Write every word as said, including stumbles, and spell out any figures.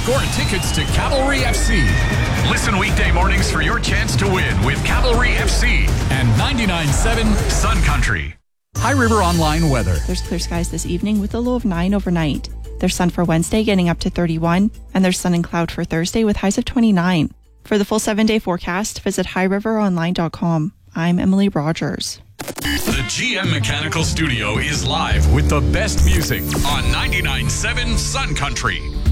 score tickets to Cavalry F C. Listen weekday mornings for your chance to win with Cavalry F C and ninety-nine point seven Sun Country. High River Online weather. There's clear skies this evening with a low of nine overnight. There's sun for Wednesday getting up to thirty-one, and there's sun and cloud for Thursday with highs of twenty-nine. For the full seven-day forecast, visit high river online dot com. I'm Emily Rogers. The G M Mechanical Studio is live with the best music on ninety-nine point seven Sun Country.